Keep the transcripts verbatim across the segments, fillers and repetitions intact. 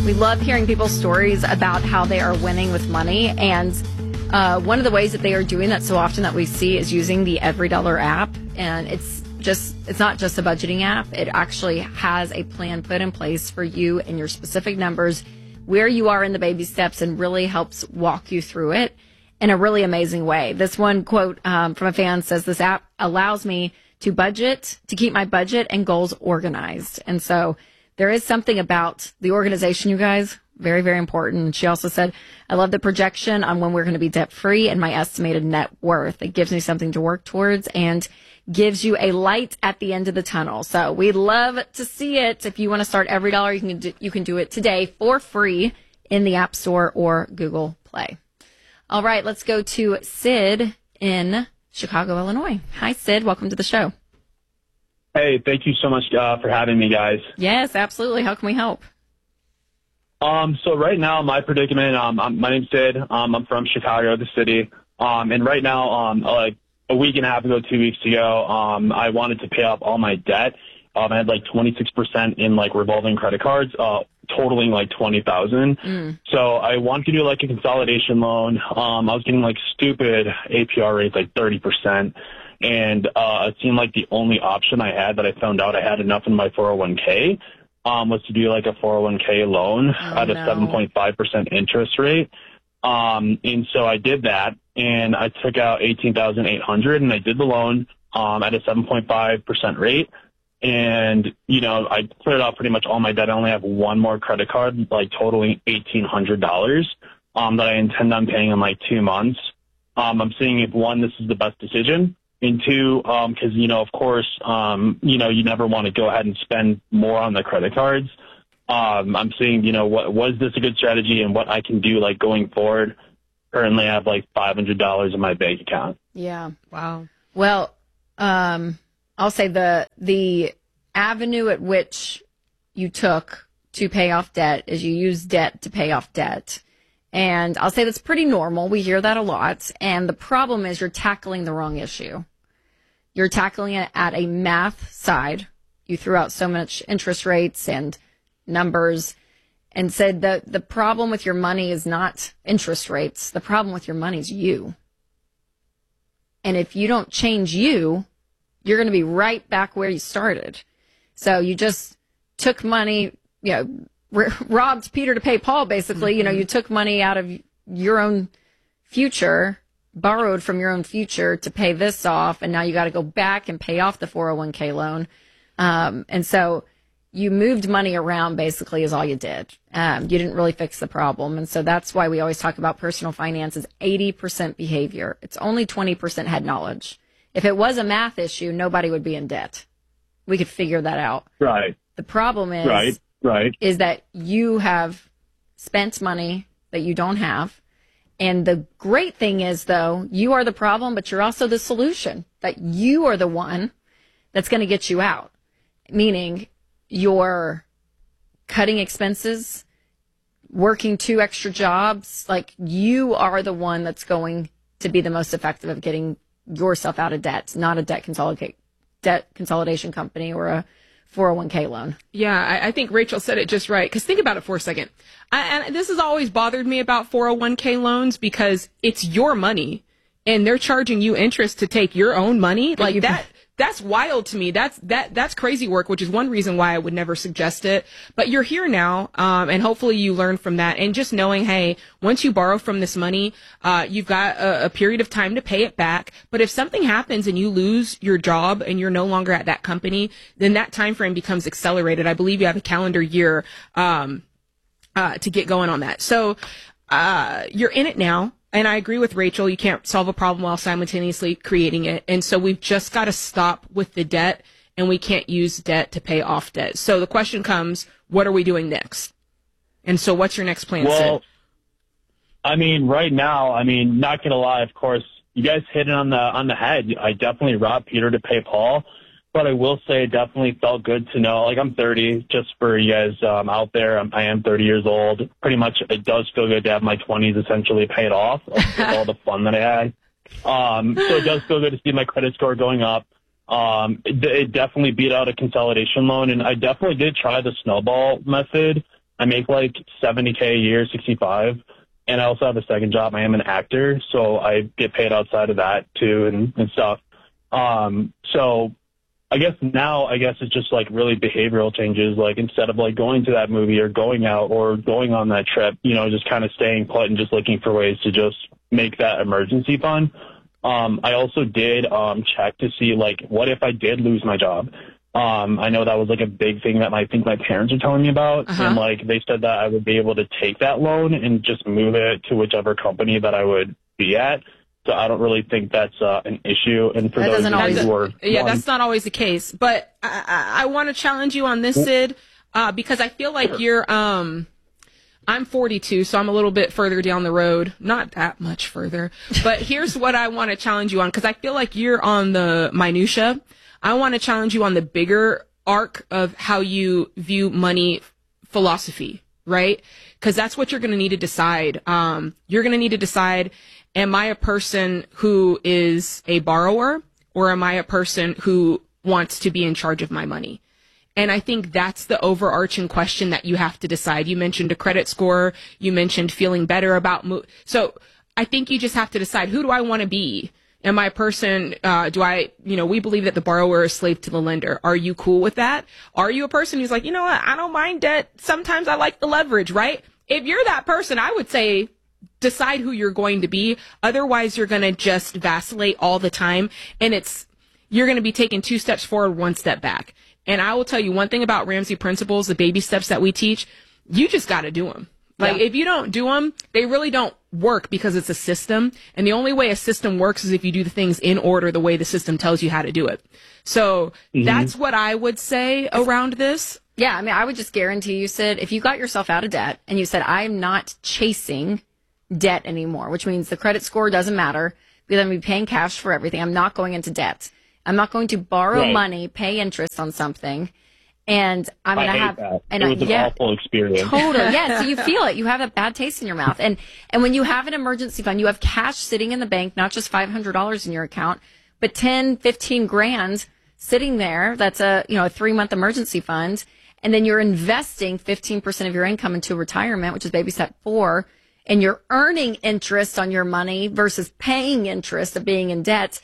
We love hearing people's stories about how they are winning with money. And uh, one of the ways that they are doing that so often that we see is using the Every Dollar app. And it's just, it's not just a budgeting app. It actually has a plan put in place for you and your specific numbers, where you are in the baby steps, and really helps walk you through it in a really amazing way. This one quote um, from a fan says, this app allows me to budget, to keep my budget and goals organized. And so there is something about the organization, you guys, very, very important. She also said, I love the projection on when we're going to be debt free and my estimated net worth. It gives me something to work towards and gives you a light at the end of the tunnel. So we'd love to see it. If you want to start Every Dollar, you can do, you can do it today for free in the App Store or Google Play. All right, let's go to Sid in Chicago, Illinois. Hi, Sid. Welcome to the show. Hey, thank you so much uh, for having me, guys. Yes, absolutely. How can we help? Um, so right now, my predicament, um, I'm, my name's Sid. Um, I'm from Chicago, the city. Um, and right now, um, like a week and a half ago, two weeks ago, um, I wanted to pay off all my debt. Um, I had like twenty-six percent in like revolving credit cards, uh, totaling like twenty thousand. Mm. So I wanted to do like a consolidation loan. Um, I was getting like stupid A P R rates, like thirty percent. And, uh, it seemed like the only option I had that I found out I had enough in my four oh one k, um, was to do like a four oh one k loan oh, at a no. seven point five percent interest rate. Um, and so I did that, and I took out eighteen thousand eight hundred and I did the loan, um, at a seven point five percent rate. And, you know, I cleared out pretty much all my debt. I only have one more credit card, like totaling eighteen hundred dollars, um, that I intend on paying in like two months. Um, I'm seeing if one, this is the best decision. And two, um, cause, you know, of course, um, you know, you never want to go ahead and spend more on the credit cards. Um, I'm seeing, you know, what, was this a good strategy and what I can do like going forward. Currently I have like five hundred dollars in my bank account. Yeah. Wow. Well, um, I'll say the the avenue at which you took to pay off debt is you use debt to pay off debt. And I'll say that's pretty normal. We hear that a lot. And the problem is you're tackling the wrong issue. You're tackling it at a math side. You threw out so much interest rates and numbers and said that the problem with your money is not interest rates. The problem with your money is you. And if you don't change you, you're going to be right back where you started. So you just took money, you know, r- robbed Peter to pay Paul, basically. Mm-hmm. You know, you took money out of your own future, borrowed from your own future to pay this off, and now you got to go back and pay off the four oh one k loan. Um, and so you moved money around, basically, is all you did. Um, you didn't really fix the problem. And so that's why we always talk about personal finance is eighty percent behavior. It's only twenty percent head knowledge. If it was a math issue, nobody would be in debt. We could figure that out. Right. The problem is, right, right. is that you have spent money that you don't have. And the great thing is, though, you are the problem, but you're also the solution, that you are the one that's going to get you out. Meaning you're cutting expenses, working two extra jobs. Like, you are the one that's going to be the most effective of getting yourself out of debt, not a debt consolidate, debt consolidation company or a four oh one k loan. Yeah, I, I think Rachel said it just right. Because think about it for a second. I, and this has always bothered me about four oh one k loans because it's your money and they're charging you interest to take your own money. Like that. That's wild to me. That's that that's crazy work, which is one reason why I would never suggest it. But you're here now, um, and hopefully you learn from that. And just knowing, hey, once you borrow from this money, uh, you've got a, a period of time to pay it back. But if something happens and you lose your job and you're no longer at that company, then that time frame becomes accelerated. I believe you have a calendar year um, uh, to get going on that. So uh, you're in it now. And I agree with Rachel. You can't solve a problem while simultaneously creating it. And so we've just got to stop with the debt, and we can't use debt to pay off debt. So the question comes, what are we doing next? And so what's your next plan, Well, Sid? I mean, right now, I mean, not going to lie, of course, you guys hit it on the, on the head. I definitely robbed Peter to pay Paul. But I will say it definitely felt good to know, like I'm thirty, just for you guys um, out there, I'm, I am thirty years old. Pretty much it does feel good to have my twenties essentially paid off with all the fun that I had. Um, so it does feel good to see my credit score going up. Um, it, it definitely beat out a consolidation loan, and I definitely did try the snowball method. I make like seventy K a year, sixty-five. And I also have a second job. I am an actor, so I get paid outside of that too and, and stuff. Um, so I guess now, I guess it's just like really behavioral changes. Like instead of like going to that movie or going out or going on that trip, you know, just kind of staying put and just looking for ways to just make that emergency fund. Um, I also did um, check to see like, what if I did lose my job? Um, I know that was like a big thing that I think my parents were telling me about. Uh-huh. And like they said that I would be able to take that loan and just move it to whichever company that I would be at. So I don't really think that's uh, an issue. And for that those always, who are, yeah, that's not always the case. But I, I, I want to challenge you on this, Sid, uh, because I feel like you're. Um, I'm forty-two, so I'm a little bit further down the road. Not that much further. But here's what I want to challenge you on, because I feel like you're on the minutia. I want to challenge you on the bigger arc of how you view money philosophy, right? Because that's what you're going to need to decide. Um, you're going to need to decide, am I a person who is a borrower, or am I a person who wants to be in charge of my money? And I think that's the overarching question that you have to decide. You mentioned a credit score. You mentioned feeling better about mo- so I think you just have to decide, who do I want to be? Am I a person, uh, do I, you know, we believe that the borrower is slave to the lender. Are you cool with that? Are you a person who's like, you know what, I don't mind debt. Sometimes I like the leverage, right? If you're that person, I would say decide who you're going to be. Otherwise, you're going to just vacillate all the time. And it's, you're going to be taking two steps forward, one step back. And I will tell you one thing about Ramsey principles, the baby steps that we teach, you just got to do them. Like, yeah. If you don't do them, they really don't work, because it's a system. And the only way a system works is if you do the things in order the way the system tells you how to do it. So mm-hmm. that's what I would say around this. Yeah, I mean, I would just guarantee you, Sid, if you got yourself out of debt and you said, I'm not chasing debt anymore, which means the credit score doesn't matter because I'm going to be paying cash for everything. I'm not going into debt. I'm not going to borrow right. money, pay interest on something. And I'm going to have, that. and it was I, an yeah, awful experience. Totally. Yeah. So you feel it. You have a bad taste in your mouth. And, and when you have an emergency fund, you have cash sitting in the bank, not just five hundred dollars in your account, but ten, fifteen grand sitting there. That's a, you know, a three month emergency fund. And then you're investing fifteen percent of your income into retirement, which is baby step four. And you're earning interest on your money versus paying interest of being in debt.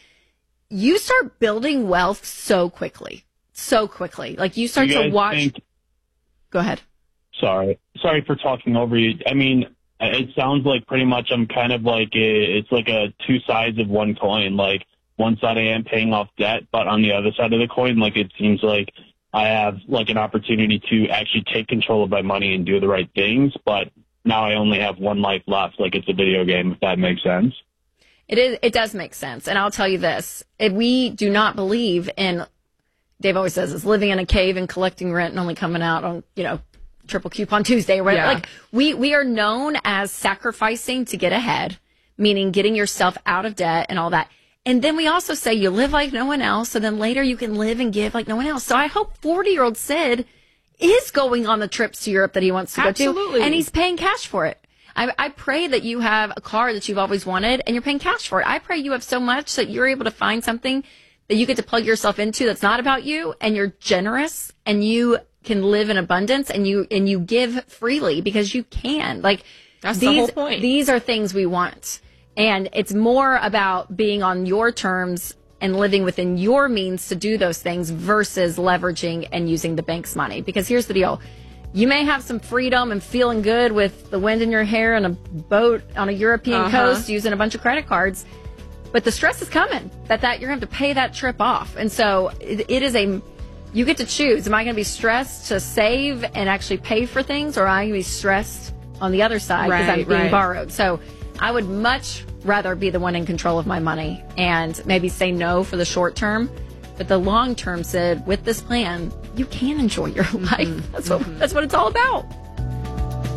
You start building wealth so quickly. So quickly. Like you start you to watch. Think, Go ahead. Sorry. Sorry for talking over you. I mean, it sounds like pretty much I'm kind of like a, it's like a two sides of one coin. Like one side I am paying off debt, but on the other side of the coin, like it seems like I have like an opportunity to actually take control of my money and do the right things. But now I only have one life left. Like it's a video game, if that makes sense. It is. It does make sense. And I'll tell you this. If we do not believe in, Dave always says, it's living in a cave and collecting rent and only coming out on, you know, triple coupon Tuesday or whatever. Yeah. Like we, we are known as sacrificing to get ahead, meaning getting yourself out of debt and all that. And then we also say you live like no one else. So then later you can live and give like no one else. So I hope forty year old Sid is going on the trips to Europe that he wants to Absolutely. go to. And he's paying cash for it. I, I pray that you have a car that you've always wanted and you're paying cash for it. I pray you have so much that you're able to find something that you get to plug yourself into that's not about you, and you're generous and you can live in abundance and you and you give freely because you can. Like that's these, the whole point. These are things we want. And it's more about being on your terms and living within your means to do those things versus leveraging and using the bank's money. Because here's the deal. You may have some freedom and feeling good with the wind in your hair and a boat on a European uh-huh. coast using a bunch of credit cards. But the stress is coming that, that you're going to have to pay that trip off. And so it, it is a, you get to choose. Am I going to be stressed to save and actually pay for things, or am I going to be stressed on the other side because right, I'm being right. borrowed? So I would much rather be the one in control of my money and maybe say no for the short term. But the long term, Sid, with this plan, you can enjoy your life. Mm-hmm. That's what, mm-hmm. that's what it's all about.